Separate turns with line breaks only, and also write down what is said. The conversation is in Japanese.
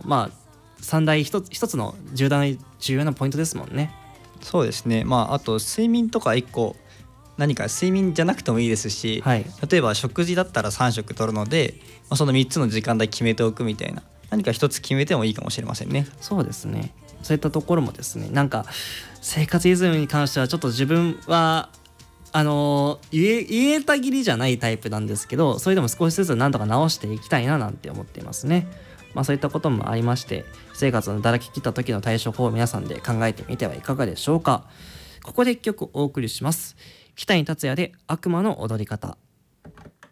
三大一つの重要なポイントですもんね。
そうですね。あと睡眠とか1個何か睡眠じゃなくてもいいですし、
はい、
例えば食事だったら3食取るので、その3つの時間帯決めておくみたいな、何か1つ決めてもいいかもしれませんね。
そうですね。そういったところもですね、なんか生活リズムに関してはちょっと自分は言えたぎりじゃないタイプなんですけど、それでも少しずつなんとか直していきたいななんて思っていますね。そういったこともありまして、生活のだらけ切った時の対処法を皆さんで考えてみてはいかがでしょうか。ここで一曲お送りします。北に達也で悪魔の踊り方。